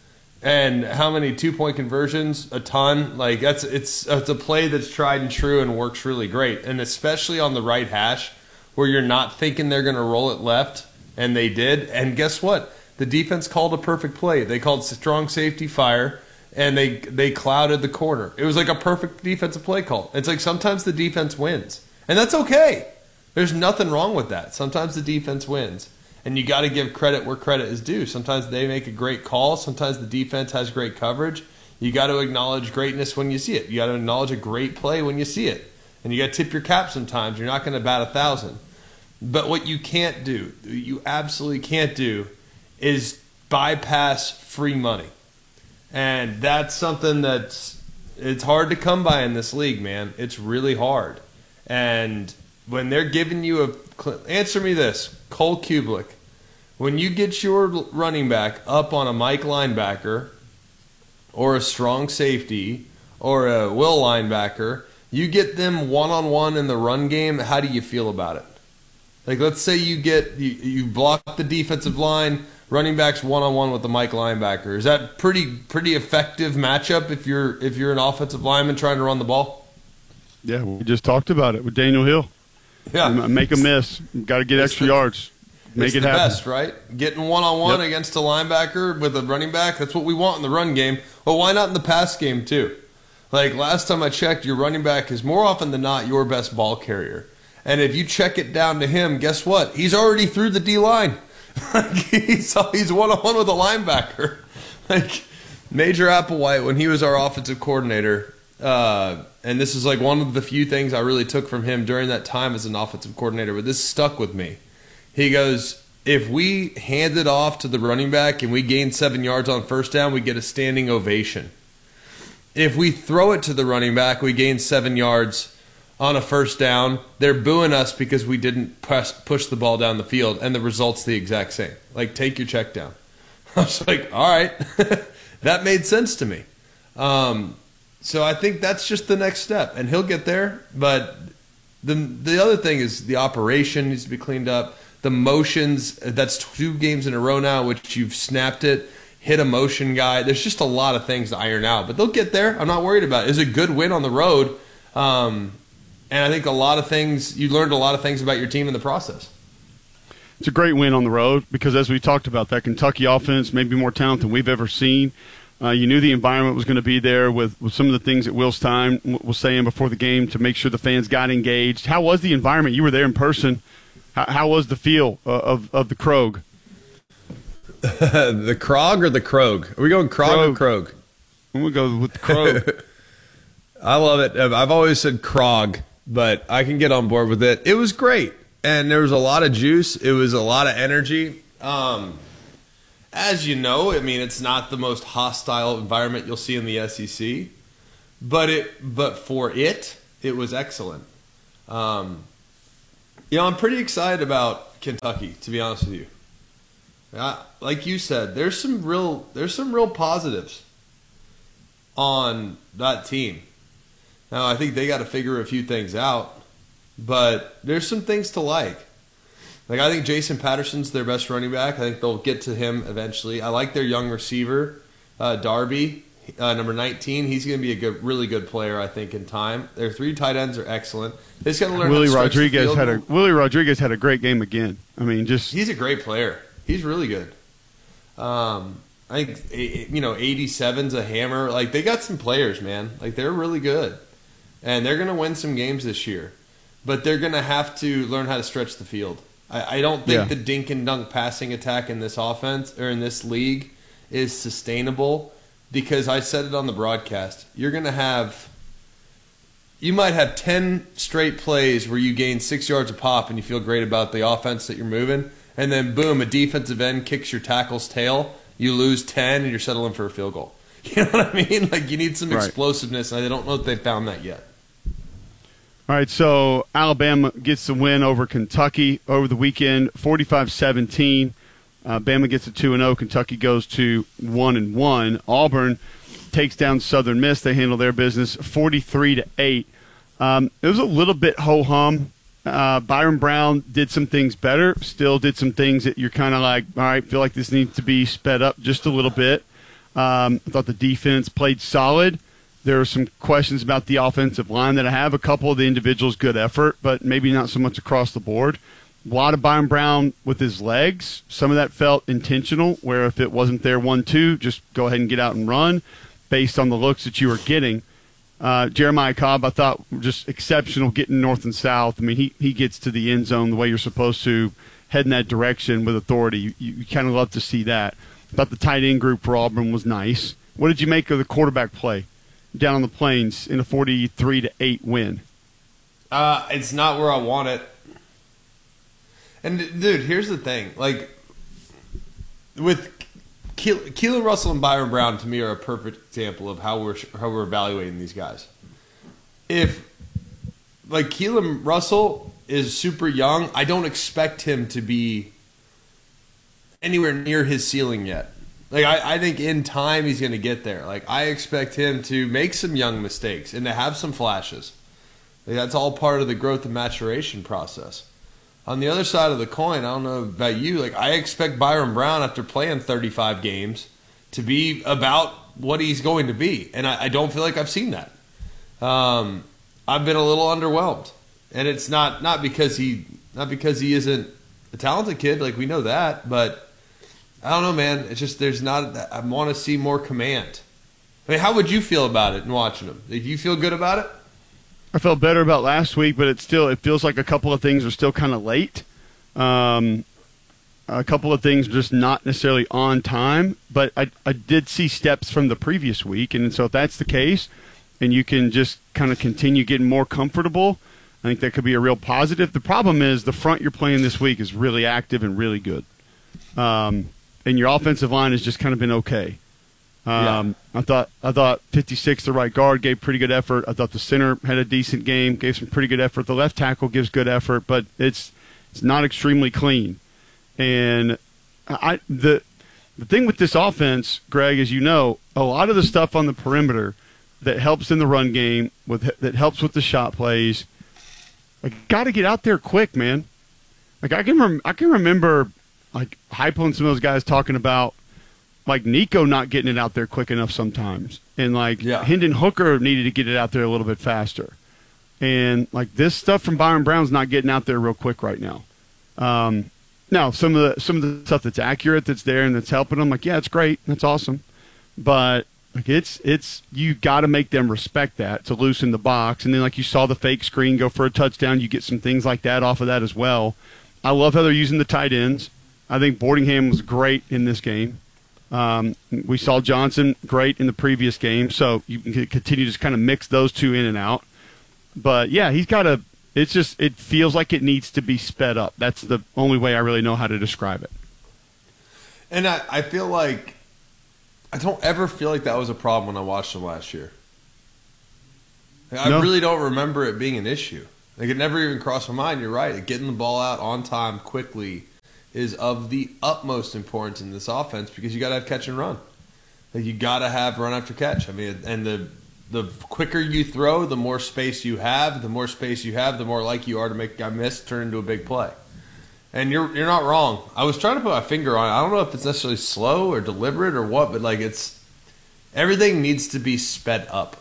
And how many two-point conversions? A ton. Like, that's it's it's a play that's tried and true and works really great. And especially on the right hash where you're not thinking they're going to roll it left. And they did. And guess what? The defense called a perfect play. They called strong safety fire, and they they clouded the corner. It was like a perfect defensive play call. It's like sometimes the defense wins. And that's okay. There's nothing wrong with that. Sometimes the defense wins. And you got to give credit where credit is due. Sometimes they make a great call. Sometimes the defense has great coverage. You got to acknowledge greatness when you see it. You got to acknowledge a great play when you see it. And you got to tip your cap sometimes. You're not going to bat a thousand. But what you can't do, you absolutely can't do, is bypass free money. And that's something that's, it's hard to come by in this league, man. It's really hard. And when they're giving you a, answer me this, Cole Kublik, when you get your running back up on a Mike linebacker or a strong safety or a Will linebacker, you get them one-on-one in the run game, how do you feel about it? Like, let's say you get you, you block the defensive line, running backs one on one with the Mike linebacker. Is that pretty pretty effective matchup if you're if you're an offensive lineman trying to run the ball? Yeah, we just talked about it with Daniel Hill. Yeah, make a miss, got to get extra the, yards, make it's it the happen. Best, right? Getting one on one against a linebacker with a running back. That's what we want in the run game. Well, why not in the pass game too? Like last time I checked, your running back is more often than not your best ball carrier. And if you check it down to him, guess what? He's already through the D-line. Like he's he's one-on-one with a linebacker. Like Major Applewhite, when he was our offensive coordinator, uh, and this is like one of the few things I really took from him during that time as an offensive coordinator, but this stuck with me. He goes, if we hand it off to the running back and we gain seven yards on first down, we get a standing ovation. If we throw it to the running back, we gain seven yards on a first down, they're booing us because we didn't push, push the ball down the field, and the result's the exact same. Like, take your check down. I was like, all right. That made sense to me. Um, so I think that's just the next step, and he'll get there. But the the other thing is the operation needs to be cleaned up. The motions, that's two games in a row now, which you've snapped it, hit a motion guy. There's just a lot of things to iron out, but they'll get there. I'm not worried about it. It's a good win on the road. Um, And I think a lot of things, you learned a lot of things about your team in the process. It's a great win on the road because, as we talked about, that Kentucky offense may be more talent than we've ever seen. Uh, you knew the environment was going to be there with, with some of the things that Will Stein was saying before the game to make sure the fans got engaged. How was the environment? You were there in person. How, how was the feel of, of the Krog? The Krog or the Krog? Are we going Krog, Krog. or Krog? I'm gonna go with Krog. I love it. I've always said Krog, but I can get on board with it. It was great, and there was a lot of juice. It was a lot of energy. Um, as you know, I mean, it's not the most hostile environment you'll see in the S E C, but it, but for it, it was excellent. Um, you know, I'm pretty excited about Kentucky, to be honest with you. I, like you said, there's some real, there's some real positives on that team. Now, I think they got to figure a few things out, but there's some things to like. Like, I think Jason Patterson's their best running back. I think they'll get to him eventually. I like their young receiver, uh, Darby, uh, number nineteen. He's going to be a good, really good player, I think, in time. Their three tight ends are excellent. They just got to learn Willie how to stretch the Rodriguez field. had a Willie Rodriguez had a great game again. I mean, just He's a great player. He's really good. Um, I think, you know, eighty-seven's a hammer. Like, they got some players, man. Like, they're really good. And they're going to win some games this year. But they're going to have to learn how to stretch the field. I, I don't think Yeah. the dink and dunk passing attack in this offense or in this league is sustainable, because I said it on the broadcast. You're going to have – you might have ten straight plays where you gain six yards a pop and you feel great about the offense that you're moving. And then, boom, a defensive end kicks your tackle's tail. You lose ten, and you're settling for a field goal. You know what I mean? Like, you need some Right. explosiveness, and I don't know if they've found that yet. All right, so Alabama gets the win over Kentucky over the weekend, forty-five seventeen. Uh, Bama gets a two and oh. Kentucky goes to one and one. Auburn takes down Southern Miss. They handle their business forty-three to eight. Um, it was a little bit ho-hum. Uh, Byron Brown did some things better, still did some things that you're kind of like, all right, feel like this needs to be sped up just a little bit. Um, I thought the defense played solid. There are some questions about the offensive line that I have. A couple of the individuals, good effort, but maybe not so much across the board. A lot of Byron Brown with his legs. Some of that felt intentional, where if it wasn't there one two, just go ahead and get out and run based on the looks that you were getting. Uh, Jeremiah Cobb, I thought, just exceptional getting north and south. I mean, he, he gets to the end zone the way you're supposed to, head in that direction with authority. You, you, you kind of love to see that. I thought the tight end group for Auburn was nice. What did you make of the quarterback play down on the Plains in a forty-three to eight win? Uh, it's not where I want it. And, dude, here's the thing. Like, with Ke- Keelan Russell and Byron Brown, to me, are a perfect example of how we're how we're evaluating these guys. If, like, Keelan Russell is super young, I don't expect him to be anywhere near his ceiling yet. Like, I, I think in time he's going to get there. Like, I expect him to make some young mistakes and to have some flashes. Like, that's all part of the growth and maturation process. On the other side of the coin, I don't know about you, like, I expect Byron Brown, after playing thirty-five games, to be about what he's going to be. And I, I don't feel like I've seen that. Um, I've been a little underwhelmed. And it's not, not because he not because he isn't a talented kid, like, we know that, but I don't know, man. It's just there's not. I want to see more command. I mean, how would you feel about it in watching him? Did you feel good about it? I felt better about last week, but it still it feels like a couple of things are still kind of late. Um, a couple of things just not necessarily on time, but I I did see steps from the previous week, and so if that's the case, and you can just kind of continue getting more comfortable, I think that could be a real positive. The problem is the front you're playing this week is really active and really good. Um, and your offensive line has just kind of been okay. Um, yeah. I thought I thought fifty-six, the right guard, gave pretty good effort. I thought the center had a decent game, gave some pretty good effort. The left tackle gives good effort, but it's it's not extremely clean. And I the the thing with this offense, Greg, as you know, a lot of the stuff on the perimeter that helps in the run game, with that helps with the shot plays, like, got to get out there quick, man. Like, I can rem- I can remember like Heupel and some of those guys talking about, like, Nico not getting it out there quick enough sometimes. And, like, yeah. Hendon Hooker needed to get it out there a little bit faster. And, like, this stuff from Byron Brown's not getting out there real quick right now. Um, now, some of the some of the stuff that's accurate that's there and that's helping them, like, yeah, it's great. That's awesome. But, like, it's, it's you got to make them respect that to loosen the box. And then, like, you saw the fake screen go for a touchdown. You get some things like that off of that as well. I love how they're using the tight ends. I think Boardingham was great in this game. Um, we saw Johnson great in the previous game, so you can continue to just kind of mix those two in and out. But, yeah, he's got a – it's just – it feels like it needs to be sped up. That's the only way I really know how to describe it. And I, I feel like – I don't ever feel like that was a problem when I watched him last year. I no. really don't remember it being an issue. Like, it never even crossed my mind. You're right. Getting the ball out on time quickly is of the utmost importance in this offense because you got to have catch and run. Like, you got to have run after catch. I mean, and the the quicker you throw, the more space you have. The more space you have, the more likely you are to make a guy miss, turn into a big play. And you're you're not wrong. I was trying to put my finger on it. I don't know if it's necessarily slow or deliberate or what, but like it's everything needs to be sped up.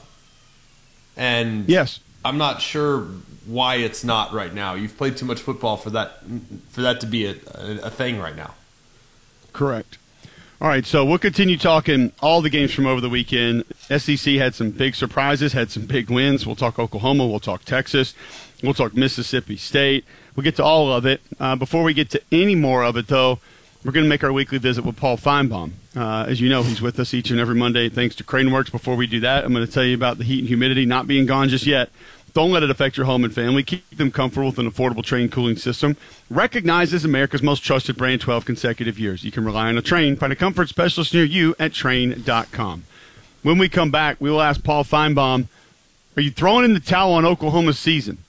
And yes, I'm not sure why it's not right now. You've played too much football for that for that to be a, a, a thing right now. Correct. All right, so we'll continue talking all the games from over the weekend. S E C had some big surprises, had some big wins. We'll talk Oklahoma. We'll talk Texas. We'll talk Mississippi State. We'll get to all of it. Uh, before we get to any more of it, though, we're going to make our weekly visit with Paul Feinbaum. Uh, as you know, he's with us each and every Monday thanks to Craneworks. Before we do that, I'm going to tell you about the heat and humidity not being gone just yet. Don't let it affect your home and family. Keep them comfortable with an affordable Trane cooling system. Recognized as America's most trusted brand twelve consecutive years. You can rely on a Trane. Find a comfort specialist near you at Trane dot com. When we come back, we will ask Paul Feinbaum, are you throwing in the towel on Oklahoma's season?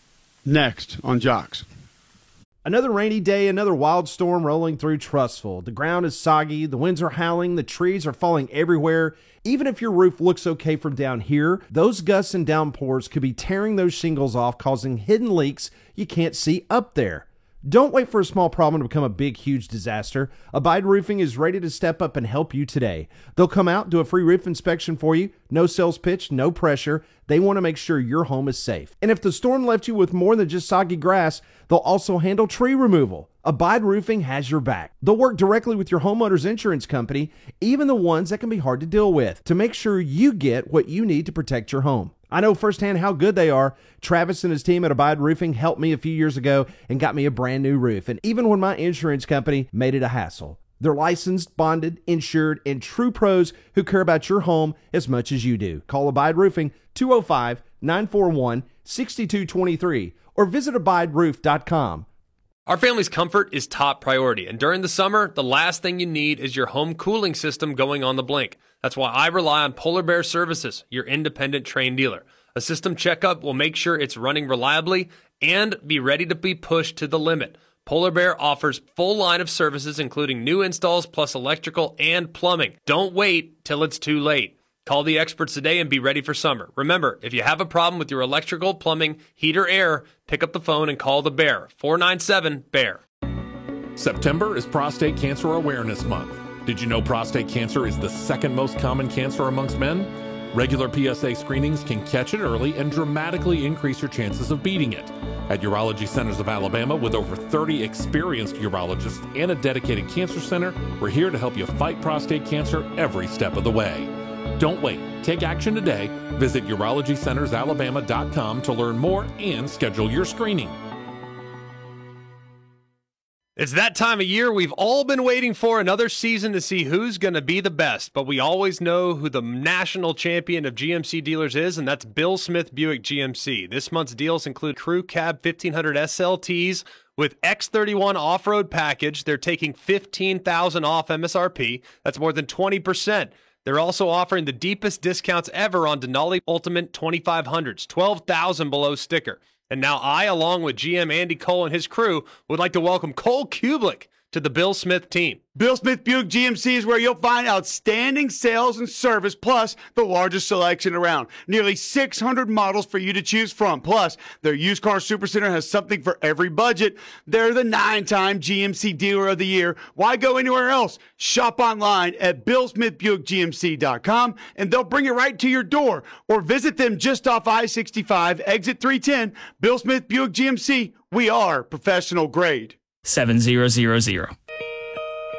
Next on Jocks. Another rainy day, another wild storm rolling through Trussville. The ground is soggy, the winds are howling, the trees are falling everywhere. Even if your roof looks okay from down here, those gusts and downpours could be tearing those shingles off, causing hidden leaks you can't see up there. Don't wait for a small problem to become a big, huge disaster. Abide Roofing is ready to step up and help you today. They'll come out, do a free roof inspection for you. No sales pitch, no pressure. They want to make sure your home is safe. And if the storm left you with more than just soggy grass, they'll also handle tree removal. Abide Roofing has your back. They'll work directly with your homeowner's insurance company, even the ones that can be hard to deal with, to make sure you get what you need to protect your home. I know firsthand how good they are. Travis and his team at Abide Roofing helped me a few years ago and got me a brand new roof. And even when my insurance company made it a hassle, they're licensed, bonded, insured, and true pros who care about your home as much as you do. Call Abide Roofing two oh five, nine four one, six two two three or visit abide roof dot com. Our family's comfort is top priority, and during the summer, the last thing you need is your home cooling system going on the blink. That's why I rely on Polar Bear Services, your independent Trane dealer. A system checkup will make sure it's running reliably and be ready to be pushed to the limit. Polar Bear offers full line of services, including new installs plus electrical and plumbing. Don't wait till it's too late. Call the experts today and be ready for summer. Remember, if you have a problem with your electrical, plumbing, heat, or air, pick up the phone and call the Bear. four nine seven, B E A R. September is Prostate Cancer Awareness Month. Did you know prostate cancer is the second most common cancer amongst men? Regular P S A screenings can catch it early and dramatically increase your chances of beating it. At Urology Centers of Alabama, with over thirty experienced urologists and a dedicated cancer center, we're here to help you fight prostate cancer every step of the way. Don't wait. Take action today. Visit urology centers alabama dot com to learn more and schedule your screening. It's that time of year we've all been waiting for, another season to see who's going to be the best. But we always know who the national champion of G M C dealers is, and that's Bill Smith Buick G M C. This month's deals include Crew Cab fifteen hundred S L Ts with X thirty-one off-road package. They're taking fifteen thousand dollars off M S R P. That's more than twenty percent. They're also offering the deepest discounts ever on Denali Ultimate twenty-five hundreds, twelve thousand dollars below sticker. And now I, along with G M Andy Cole and his crew, would like to welcome Cole Kublik to the Bill Smith team. Bill Smith Buick G M C is where you'll find outstanding sales and service, plus the largest selection around. Nearly six hundred models for you to choose from. Plus, their used car supercenter has something for every budget. They're the nine-time G M C Dealer of the Year. Why go anywhere else? Shop online at bill smith buick g m c dot com, and they'll bring it right to your door. Or visit them just off I sixty-five, exit three ten. Bill Smith Buick G M C, we are professional grade. seven zero zero zero.